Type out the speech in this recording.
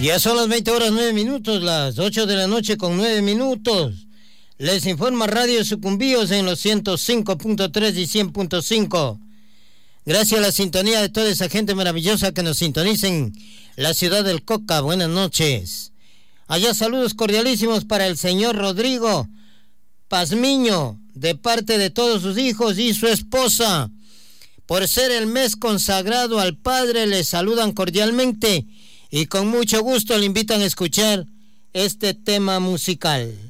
Ya son las 20 horas 9 minutos, las 8 de la noche con 9 minutos. Les informa Radio Sucumbíos en los 105.3 y 100.5. Gracias a la sintonía de toda esa gente maravillosa que nos sintonicen la ciudad del Coca. Buenas noches. Allá saludos cordialísimos para el señor Rodrigo Pazmiño, de parte de todos sus hijos y su esposa. Por ser el mes consagrado al Padre, les saludan cordialmente y con mucho gusto le invitan a escuchar este tema musical.